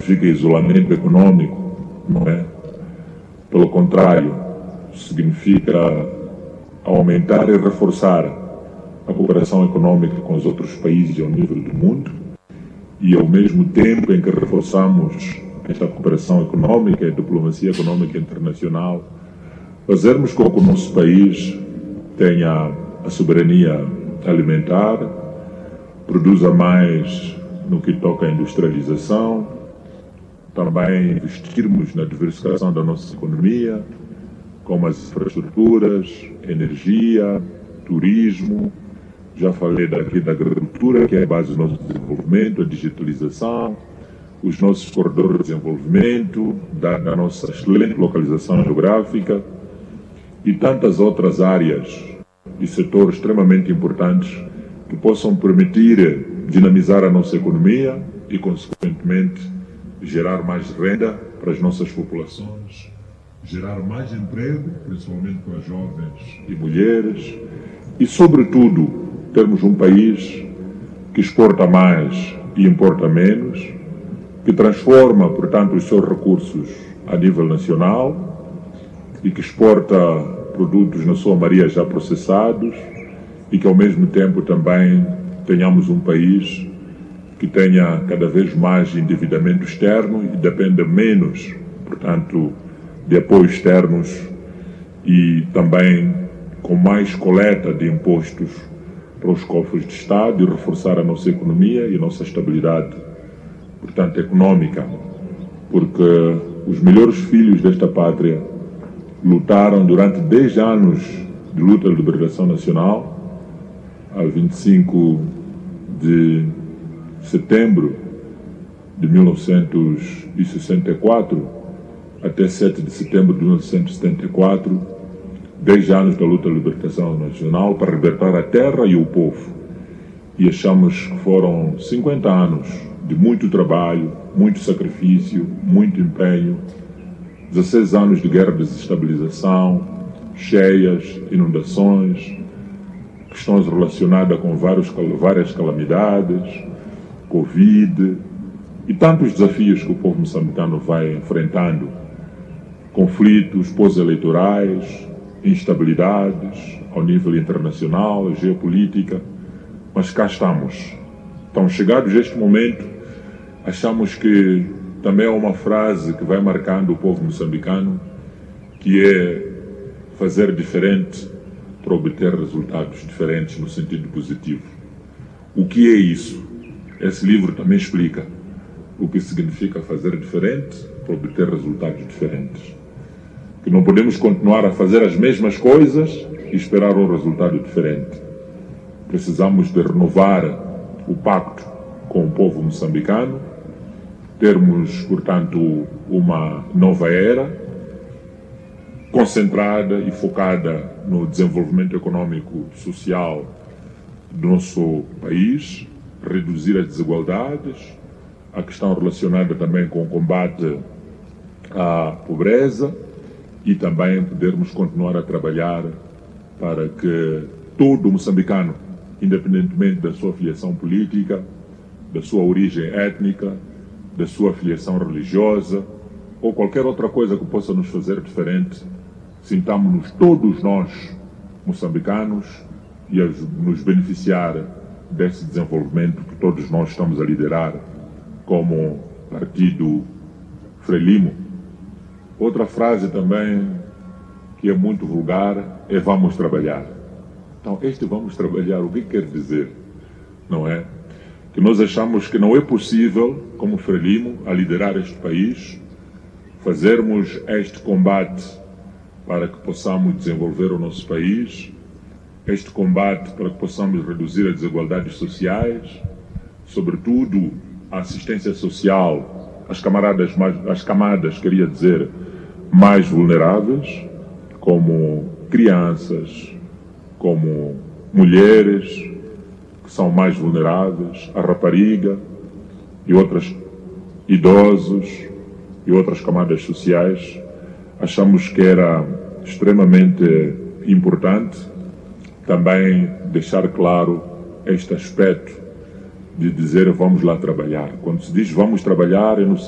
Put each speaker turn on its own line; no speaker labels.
significa isolamento econômico, não é? Pelo contrário, significa aumentar e reforçar a cooperação econômica com os outros países ao nível do mundo, e ao mesmo tempo em que reforçamos esta cooperação econômica e diplomacia econômica internacional, fazermos com que o nosso país tenha a soberania alimentar, produza mais no que toca à industrialização, também investirmos na diversificação da nossa economia, como as infraestruturas, energia, turismo. Já falei daqui da agricultura, que é a base do nosso desenvolvimento, a digitalização, os nossos corredores de desenvolvimento, da nossa excelente localização geográfica e tantas outras áreas e setores extremamente importantes que possam permitir dinamizar a nossa economia e, consequentemente, gerar mais renda para as nossas populações, gerar mais emprego, principalmente para jovens e mulheres, e, sobretudo, termos um país que exporta mais e importa menos, que transforma, portanto, os seus recursos a nível nacional e que exporta produtos, na sua maioria, já processados, e que, ao mesmo tempo, também tenhamos um país que tenha cada vez mais endividamento externo e dependa menos, portanto, de apoios externos, e também com mais coleta de impostos para os cofres de Estado, e reforçar a nossa economia e a nossa estabilidade, portanto, econômica, porque os melhores filhos desta pátria lutaram durante 10 anos de luta de liberação nacional, a 25 de setembro de 1964 até 7 de setembro de 1974, 10 anos da luta de libertação nacional para libertar a terra e o povo. E achamos que foram 50 anos de muito trabalho, muito sacrifício, muito empenho, 16 anos de guerra de desestabilização, cheias, inundações, questões relacionadas com várias calamidades, Covid e tantos desafios que o povo moçambicano vai enfrentando, conflitos pós-eleitorais, instabilidades ao nível internacional, geopolítica, mas cá estamos. Então, chegados a este momento, achamos que também há uma frase que vai marcando o povo moçambicano, que é fazer diferente para obter resultados diferentes no sentido positivo. O que é isso? Esse livro também explica o que significa fazer diferente para obter resultados diferentes. Que não podemos continuar a fazer as mesmas coisas e esperar um resultado diferente. Precisamos de renovar o pacto com o povo moçambicano, termos, portanto, uma nova era concentrada e focada no desenvolvimento econômico e social do nosso país, reduzir as desigualdades, a questão relacionada também com o combate à pobreza, e também podermos continuar a trabalhar para que todo moçambicano, independentemente da sua filiação política, da sua origem étnica, da sua filiação religiosa ou qualquer outra coisa que possa nos fazer diferente, sintamos-nos todos nós moçambicanos e a nos beneficiar desse desenvolvimento que todos nós estamos a liderar como Partido Frelimo. Outra frase também que é muito vulgar é "vamos trabalhar". Então, este "vamos trabalhar", o que quer dizer? Não é? Que nós achamos que não é possível, como Frelimo, a liderar este país, fazermos este combate para que possamos desenvolver o nosso país, este combate para que possamos reduzir as desigualdades sociais, sobretudo a assistência social às camadas, queria dizer, mais vulneráveis, como crianças, como mulheres, que são mais vulneráveis, a rapariga e outros idosos e outras camadas sociais. Achamos que era extremamente importante também deixar claro este aspecto de dizer "vamos lá trabalhar". Quando se diz "vamos trabalhar", é no